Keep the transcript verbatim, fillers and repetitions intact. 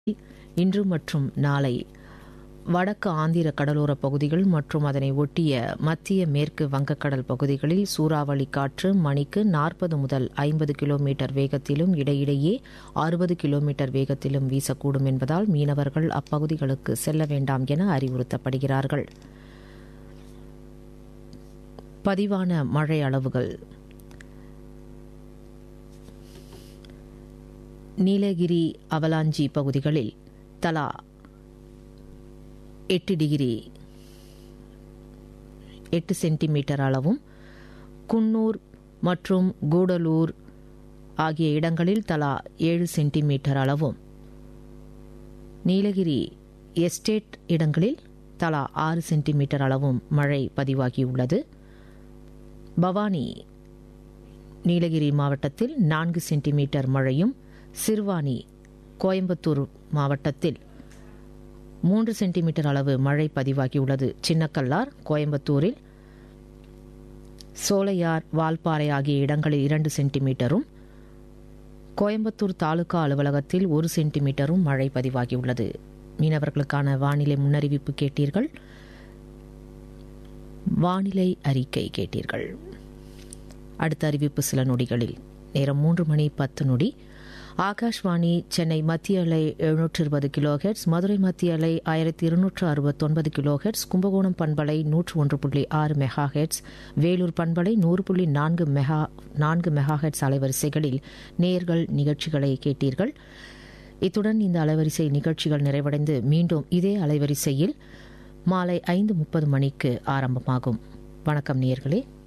இன்று மற்றும் நாளை வடக்கு ஆந்திர கடலோர பகுதிகள் மற்றும் அதனை ஒட்டிய மத்திய மேற்கு வங்கக்கடல் பகுதிகளில் சூறாவளி காற்று மணிக்கு நாற்பது முதல் ஐம்பது கிலோமீட்டர் வேகத்திலும் இடையிடையே அறுபது கிலோமீட்டர் வேகத்திலும் வீசக்கூடும் என்பதால் மீனவர்கள் அப்பகுதிகளுக்கு செல்ல வேண்டாம் என அறிவுறுத்தப்படுகிறார்கள். பதிவான மழை அளவுகள்: நீலகிரி அவலாஞ்சி பகுதிகளில் தலா எட்டு டிகிரி எட்டு சென்டிமீட்டர் அளவும், குன்னூர் மற்றும் கூடலூர் ஆகிய இடங்களில் தலா ஏழு சென்டிமீட்டர் அளவும், நீலகிரி எஸ்டேட் இடங்களில் தலா ஆறு சென்டிமீட்டர் அளவும் மழை பதிவாகியுள்ளது. பவானி நீலகிரி மாவட்டத்தில் நான்கு சென்டிமீட்டர் மழையும், சிறுவாணி கோயம்புத்தூர் மாவட்டத்தில் மூன்று சென்டிமீட்டர் அளவு மழை பதிவாகியுள்ளது. சின்னக்கல்லார் கோயம்புத்தூரில், சோலையார் வால்பாறை ஆகிய இடங்களில் இரண்டு சென்டிமீட்டரும், கோயம்புத்தூர் தாலுகா அலுவலகத்தில் ஒரு சென்டிமீட்டரும் மழை பதிவாகியுள்ளது. மீனவர்களுக்கான வானிலை முன்னறிவிப்பு கேட்டீர்கள். வானிலை அறிக்கை கேட்டீர்கள். அடுத்த அறிவிப்பு சில நொடிகளில். நேரம் மூன்று மணி பத்து நொடி. ஆகாஷ்வாணி சென்னை மத்திய அலை எழுநூற்று இருபது கிலோ ஹெர்ட்ஸ், மதுரை மத்திய அலை ஆயிரத்தி இருநூற்று அறுபத்தொன்பது கிலோ ஹெர்ட்ஸ், கும்பகோணம் பண்பலை நூற்று ஒன்று புள்ளி ஆறு மெகா ஹெர்ட்ஸ், வேலூர் பண்பலை நூறு புள்ளி நான்கு மெகா நான்கு மெகா ஹெர்ட்ஸ் அலைவரிசைகளில் நேர்கள் நிகழ்ச்சிகளை கேட்டீர்கள். இத்துடன் இந்த அலைவரிசை நிகழ்ச்சிகள் நிறைவடைந்து மீண்டும் இதே அலைவரிசையில் மாலை ஐந்து முப்பது மணிக்கு ஆரம்பமாகும். வணக்கம் நேயர்களே.